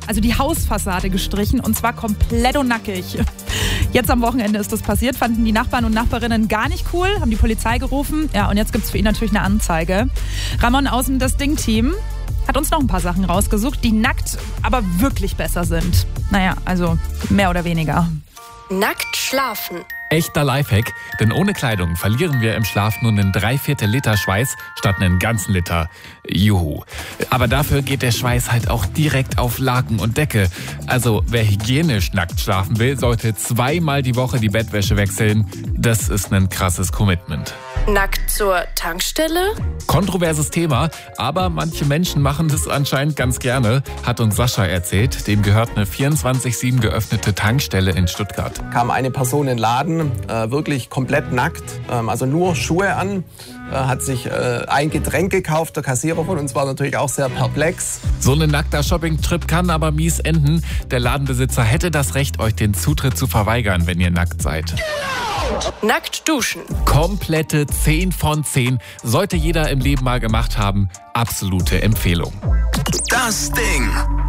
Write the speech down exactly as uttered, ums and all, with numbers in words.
also die Hausfassade gestrichen und zwar komplett und nackig. Jetzt am Wochenende ist das passiert, fanden die Nachbarn und Nachbarinnen gar nicht cool, haben die Polizei gerufen. Ja, und jetzt gibt's für ihn natürlich eine Anzeige. Ramon aus dem Das Ding-Team hat uns noch ein paar Sachen rausgesucht, die nackt aber wirklich besser sind. Naja, also mehr oder weniger. Nackt schlafen. Echter Lifehack, denn ohne Kleidung verlieren wir im Schlaf nur einen Dreiviertel Liter Schweiß statt einen ganzen Liter. Juhu. Aber dafür geht der Schweiß halt auch direkt auf Laken und Decke. Also wer hygienisch nackt schlafen will, sollte zweimal die Woche die Bettwäsche wechseln. Das ist ein krasses Commitment. Nackt zur Tankstelle? Kontroverses Thema, aber manche Menschen machen das anscheinend ganz gerne, hat uns Sascha erzählt. Dem gehört eine vierundzwanzig sieben geöffnete Tankstelle in Stuttgart. Kam eine Person in den Laden, äh, wirklich komplett nackt, ähm, also nur Schuhe an, äh, hat sich äh, ein Getränk gekauft. Der Kassierer von uns war natürlich auch sehr perplex. So ein nackter Shopping-Trip kann aber mies enden. Der Ladenbesitzer hätte das Recht, euch den Zutritt zu verweigern, wenn ihr nackt seid. Nackt duschen. Komplette zehn von zehn. Sollte jeder im Leben mal gemacht haben. Absolute Empfehlung. Das Ding.